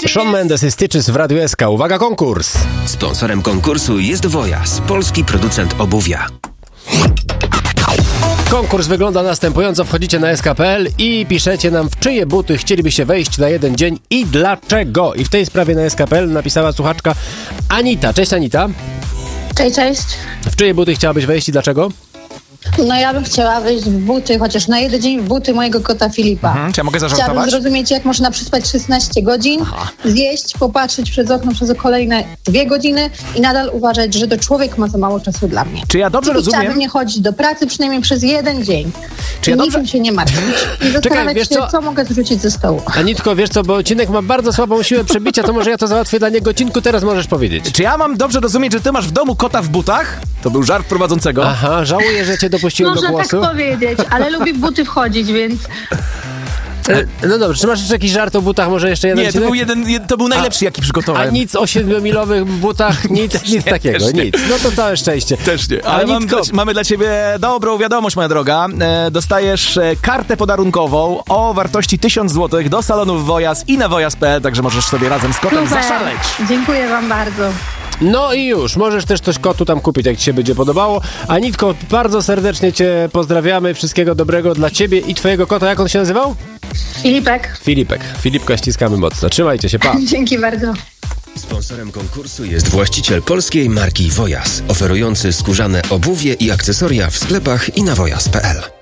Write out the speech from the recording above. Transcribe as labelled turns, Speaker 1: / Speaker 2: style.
Speaker 1: Shawn Mendes i Stitches w Radiu SK. Uwaga, konkurs!
Speaker 2: Sponsorem konkursu jest Wojas, polski producent obuwia.
Speaker 1: Konkurs wygląda następująco. Wchodzicie na sk.pl i piszecie nam, w czyje buty chcielibyście wejść na jeden dzień i dlaczego. I w tej sprawie na sk.pl napisała słuchaczka Anita. Cześć, Anita.
Speaker 3: Cześć.
Speaker 1: W czyje buty chciałabyś wejść i dlaczego?
Speaker 3: No ja bym chciała wejść w buty, chociaż na jeden dzień w buty mojego kota Filipa.
Speaker 4: Czy ja mogę zażartować?
Speaker 3: Chciałabym zrozumieć, jak można przespać 16 godzin, zjeść, popatrzeć przez okno przez kolejne 2 godziny i nadal uważać, że to człowiek ma za mało czasu dla mnie.
Speaker 4: Czy ja dobrze rozumiem?
Speaker 3: Chciałabym nie chodzić do pracy przynajmniej przez 1 dzień.
Speaker 4: Czy ja
Speaker 3: niczym się nie martwić i zastanawiać się, co mogę zrzucić ze stołu.
Speaker 1: Anitko, wiesz co, bo Cinek ma bardzo słabą siłę przebicia, to może ja to załatwię dla niego. Cinku, teraz możesz powiedzieć.
Speaker 4: Czy ja mam dobrze rozumieć, że ty masz w domu kota w butach? To był żart prowadzącego.
Speaker 1: Aha, żałuję, że cię dopuściłem do głosu.
Speaker 3: Można tak powiedzieć, ale lubi w buty wchodzić, więc...
Speaker 1: No dobrze, czy masz jeszcze jakiś żart o butach? Może jeszcze jeden?
Speaker 4: Nie, to był najlepszy, jaki przygotowałem.
Speaker 1: A nic o 7-milowych butach? Nic takiego, nic. No to całe szczęście.
Speaker 4: Też nie. Ale mamy dla ciebie dobrą wiadomość, moja droga. Dostajesz kartę podarunkową o wartości 1000 zł do salonów Wojas i na wojas.pl, także możesz sobie razem z kotem zaszaleć.
Speaker 3: Dziękuję wam bardzo.
Speaker 1: No i już, możesz też coś kotu tam kupić, jak ci się będzie podobało. Anitko, bardzo serdecznie cię pozdrawiamy, wszystkiego dobrego dla ciebie i twojego kota. Jak on się nazywał?
Speaker 3: Filipek.
Speaker 1: Filipka ściskamy mocno. Trzymajcie się, pa.
Speaker 3: Dzięki bardzo.
Speaker 2: Sponsorem konkursu jest właściciel polskiej marki Wojas, oferujący skórzane obuwie i akcesoria w sklepach i na wojas.pl.